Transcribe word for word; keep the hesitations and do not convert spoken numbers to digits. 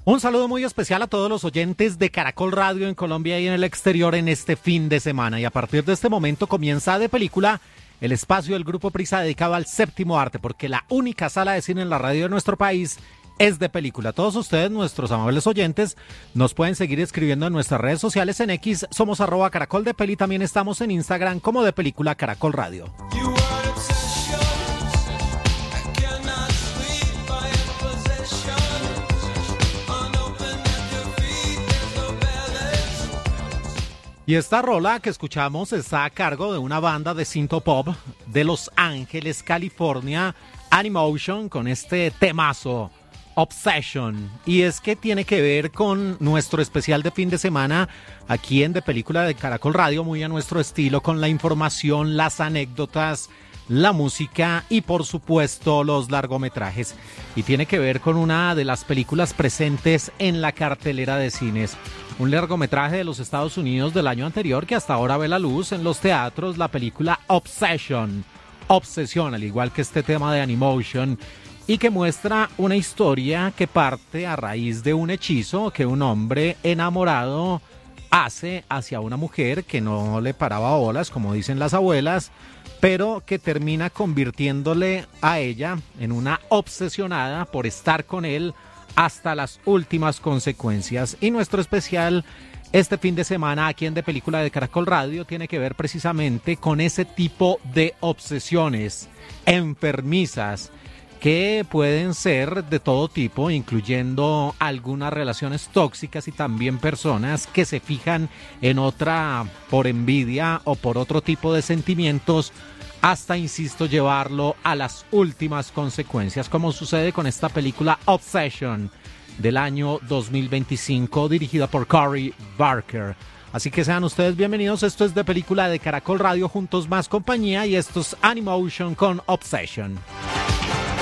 Un saludo muy especial a todos los oyentes de Caracol Radio en Colombia y en el exterior en este fin de semana. Y a partir de este momento comienza De Película, el espacio del Grupo Prisa dedicado al séptimo arte, porque la única sala de cine en la radio de nuestro país es De Película. Todos ustedes, nuestros amables oyentes, nos pueden seguir escribiendo en nuestras redes sociales. En X somos arroba Caracol de Peli, también estamos en Instagram como De Película Caracol Radio. Y esta rola que escuchamos está a cargo de una banda de synthpop de Los Ángeles, California, Animotion, con este temazo, Obsession. Y es que tiene que ver con nuestro especial de fin de semana aquí en De Película de Caracol Radio, muy a nuestro estilo, con la información, las anécdotas, la música y por supuesto los largometrajes. Y tiene que ver con una de las películas presentes en la cartelera de cines. Un largometraje de los Estados Unidos del año anterior que hasta ahora ve la luz en los teatros, la película Obsession, Obsesión, al igual que este tema de Animotion, y que muestra una historia que parte a raíz de un hechizo que un hombre enamorado hace hacia una mujer que no le paraba bolas, como dicen las abuelas, pero que termina convirtiéndole a ella en una obsesionada por estar con él hasta las últimas consecuencias. Y nuestro especial este fin de semana aquí en De Película de Caracol Radio tiene que ver precisamente con ese tipo de obsesiones enfermizas que pueden ser de todo tipo, incluyendo algunas relaciones tóxicas y también personas que se fijan en otra por envidia o por otro tipo de sentimientos, hasta, insisto, llevarlo a las últimas consecuencias, como sucede con esta película Obsession del año dos mil veinticinco, dirigida por Cory Barker. Así que sean ustedes bienvenidos, esto es De Película de Caracol Radio, juntos más compañía, y esto es Animotion con Obsession.